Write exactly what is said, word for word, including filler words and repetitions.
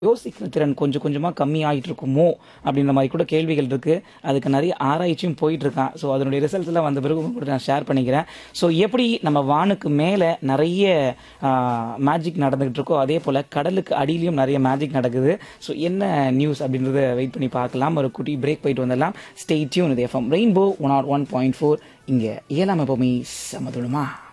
யோசிக்கிற திறன் கொஞ்சம் கொஞ்சமா கம்மியாயிட்டு இருக்குமோ? அப்படின்ற மாரி கூட கேள்விகள் இருக்கு. அதுக்கு நெறைய ஆராய்ச்சியும் போயிட்டு இருக்கான். ஸோ அதனுடைய ரிசல்ட்ஸ்லாம் வந்த பிறகு உங்க கூட நான் ஷேர் பண்ணிக்கிறேன். ஸோ எப்படி நம்ம வானுக்கு மேல நெறைய ஆ மேஜிக் நடந்துகிட்டு இருக்கோ, அதே போல கடலுக்கு அடியிலயும் நெறைய மேஜிக் நடக்குது. ஸோ என்ன நியூஸ் அப்படின்றத வெயிட் பண்ணி பார்க்கலாம். ஒரு குட்டி பிரேக் போயிட்டு வந்துடலாம். ஸ்டே டியூன் இது FM rainbow one R one point four. இங்க ஏழாம் எப்பவுமே சமதுளமா.